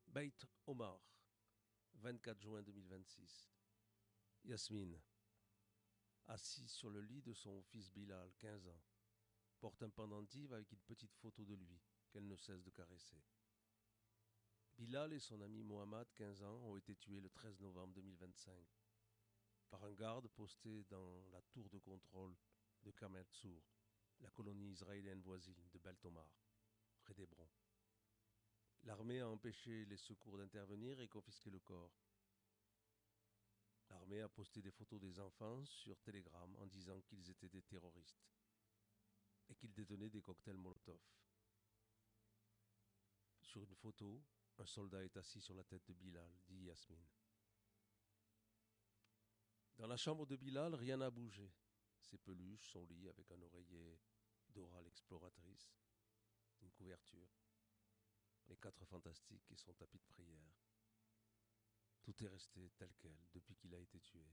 Beit Omar, 24 juin 2026. Yasmine, assise sur le lit de son fils Bilal, 15 ans, porte un pendentif avec une petite photo de lui qu'elle ne cesse de caresser. Bilal et son ami Mohamed, 15 ans, ont été tués le 13 novembre 2025 par un garde posté dans la tour de contrôle de Kamer Tsour, la colonie israélienne voisine de Beit Omar, près d'Hébron. L'armée a empêché les secours d'intervenir et confisqué le corps. L'armée a posté des photos des enfants sur Telegram en disant qu'ils étaient des terroristes et qu'ils détenaient des cocktails Molotov. Sur une photo, un soldat est assis sur la tête de Bilal, dit Yasmine. Dans la chambre de Bilal, rien n'a bougé. Ses peluches, son lit avec un oreiller d'Oral exploratrice, une couverture, les 4 fantastiques et son tapis de prière. Tout est resté tel quel depuis qu'il a été tué.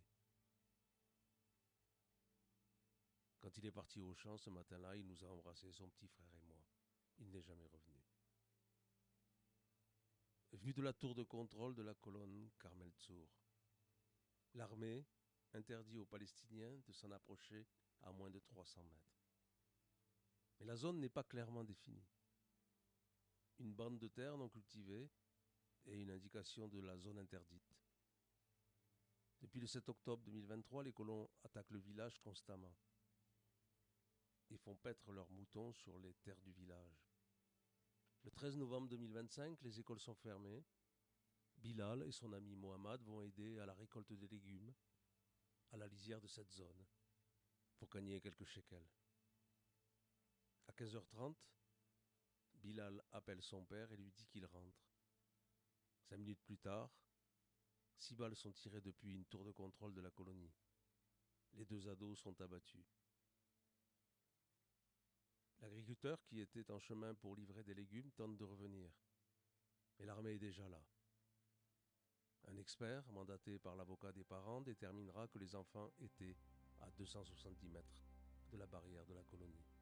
Quand il est parti au champ ce matin-là, il nous a embrassés, son petit frère et moi. Il n'est jamais revenu. Vue de la tour de contrôle de la colonne Carmel Tsour. L'armée interdit aux Palestiniens de s'en approcher à moins de 300 mètres. Mais la zone n'est pas clairement définie. Une bande de terre non cultivée et une indication de la zone interdite. Depuis le 7 octobre 2023, les colons attaquent le village constamment et font paître leurs moutons sur les terres du village. Le 13 novembre 2025, les écoles sont fermées. Bilal et son ami Mohamed vont aider à la récolte des légumes à la lisière de cette zone pour gagner quelques shekels. À 15h30, Bilal appelle son père et lui dit qu'il rentre. 5 minutes plus tard, 6 balles sont tirées depuis une tour de contrôle de la colonie. Les 2 ados sont abattus. L'agriculteur qui était en chemin pour livrer des légumes tente de revenir. Mais l'armée est déjà là. Un expert, mandaté par l'avocat des parents, déterminera que les enfants étaient à 270 mètres de la barrière de la colonie.